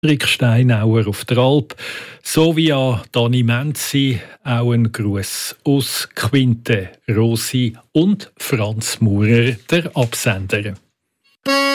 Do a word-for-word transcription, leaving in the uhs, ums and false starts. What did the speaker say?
Rick Steinauer auf der Alp, sowie an Dani Menzi auch ein Gruß aus Quinte, Rosi und Franz Maurer, der Absender.